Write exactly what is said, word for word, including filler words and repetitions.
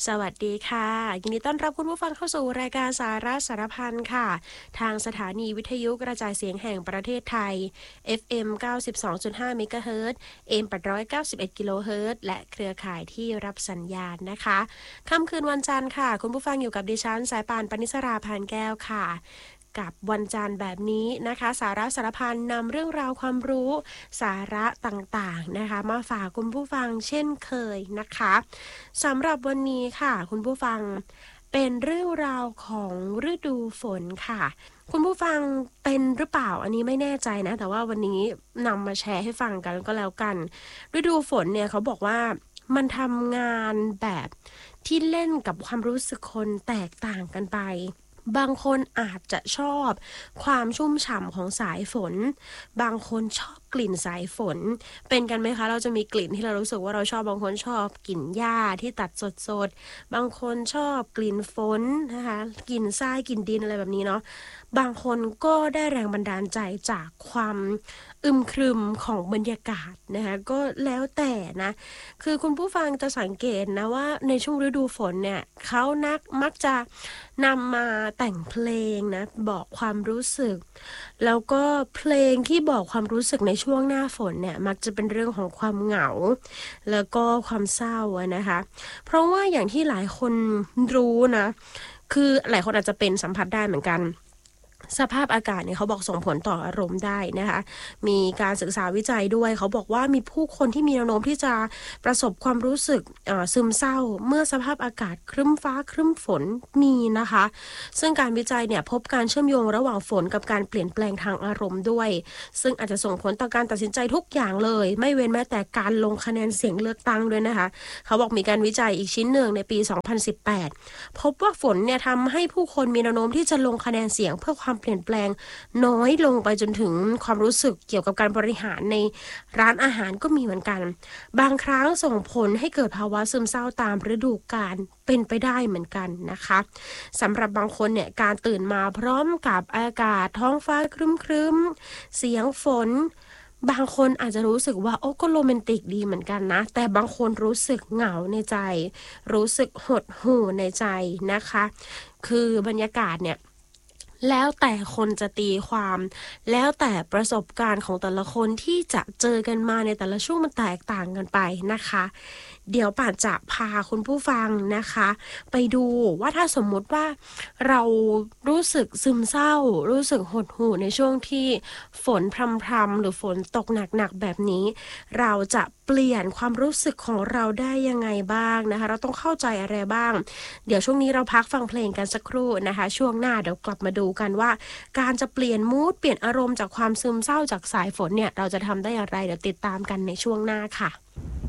สวัสดีค่ะยินดีต้อนรับคุณผู้ฟังเข้าสู่รายการสาระสารพันค่ะทางสถานีวิทยุกระจายเสียงแห่งประเทศไทย เอฟ เอ็ม เก้าสิบสองจุดห้า เมกะเฮิรตซ์ เอ เอ็ม แปดร้อยเก้าสิบเอ็ดกิโลเฮิรตซ์และเครือข่ายที่รับสัญญาณนะคะค่ำคืนวันจันทร์ค่ะคุณผู้ฟังอยู่กับดิฉันสายป่านปณิสราพานแก้วค่ะกับวันจันทร์แบบนี้นะคะสาระสารพันนำเรื่องราวความรู้สาระต่างๆนะคะมาฝากคุณผู้ฟังเช่นเคยนะคะสำหรับวันนี้ค่ะคุณผู้ฟังเป็นเรื่องราวของฤดูฝนค่ะคุณผู้ฟังเป็นหรือเปล่าอันนี้ไม่แน่ใจนะแต่ว่าวันนี้นำมาแชร์ให้ฟังกันก็แล้วกันฤดูฝนเนี่ยเขาบอกว่ามันทำงานแบบที่เล่นกับความรู้สึกคนแตกต่างกันไปบางคนอาจจะชอบความชุ่มฉ่ำของสายฝนบางคนชอบกลิ่นสายฝนเป็นกันไหมคะเราจะมีกลิ่นที่เรารู้สึกว่าเราชอบบางคนชอบกลิ่นหญ้าที่ตัดสดๆบางคนชอบกลิ่นฝนนะคะกลิ่นทรายกลิ่นดินอะไรแบบนี้เนาะบางคนก็ได้แรงบันดาลใจจากความอึมครึมของบรรยากาศนะคะก็แล้วแต่นะคือคุณผู้ฟังจะสังเกตนะว่าในช่วงฤดูฝนเนี่ยเขานักมักจะนำมาแต่งเพลงนะบอกความรู้สึกแล้วก็เพลงที่บอกความรู้สึกในช่วงหน้าฝนเนี่ยมักจะเป็นเรื่องของความเหงาแล้วก็ความเศร้าอะนะคะเพราะว่าอย่างที่หลายคนรู้นะคือหลายคนอาจจะเป็นสัมผัสได้เหมือนกันสภาพอากาศเนี่ยเขาบอกส่งผลต่ออารมณ์ได้นะคะมีการศึกษาวิจัยด้วยเขาบอกว่ามีผู้คนที่มีแนวโน้มที่จะประสบความรู้สึกซึมเศร้าเมื่อสภาพอากาศครึ้มฟ้าครึ้มฝนมีนะคะซึ่งการวิจัยเนี่ยพบการเชื่อมโยงระหว่างฝนกับการเปลี่ยนแปลงทางอารมณ์ด้วยซึ่งอาจจะส่งผลต่อการตัดสินใจทุกอย่างเลยไม่เว้นแม้แต่การลงคะแนนเสียงเลือกตั้งด้วยนะคะเขาบอกมีการวิจัยอีกชิ้นหนึ่งในปีสองพันสิบแปดพบว่าฝนเนี่ยทำให้ผู้คนมีแนวโน้มที่จะลงคะแนนเสียงเพื่อความเปลี่ยนแปลงน้อยลงไปจนถึงความรู้สึกเกี่ยวกับการบริหารในร้านอาหารก็มีเหมือนกันบางครั้งส่งผลให้เกิดภาวะซึมเศร้าตามฤดูกาลเป็นไปได้เหมือนกันนะคะสำหรับบางคนเนี่ยการตื่นมาพร้อมกับอากาศท้องฟ้าครึ้มๆเสียงฝนบางคนอาจจะรู้สึกว่าโอ้ก็โรแมนติกดีเหมือนกันนะแต่บางคนรู้สึกเหงาในใจรู้สึกหดหู่ในใจนะคะคือบรรยากาศเนี่ยแล้วแต่คนจะตีความแล้วแต่ประสบการณ์ของแต่ละคนที่จะเจอกันมาในแต่ละช่วงมันแตกต่างกันไปนะคะเดี๋ยวป่านจะพาคุณผู้ฟังนะคะไปดูว่าถ้าสมมุติว่าเรารู้สึกซึมเศร้ารู้สึกหดหู่ในช่วงที่ฝนพรำๆหรือฝนตกหนักๆแบบนี้เราจะเปลี่ยนความรู้สึกของเราได้ยังไงบ้างนะคะเราต้องเข้าใจอะไรบ้างเดี๋ยวช่วงนี้เราพักฟังเพลงกันสักครู่นะคะช่วงหน้าเดี๋ยวกลับมาดูกันว่าการจะเปลี่ยนมูดเปลี่ยนอารมณ์จากความซึมเศร้าจากสายฝนเนี่ยเราจะทำได้อย่างไรเดี๋ยวติดตามกันในช่วงหน้าค่ะ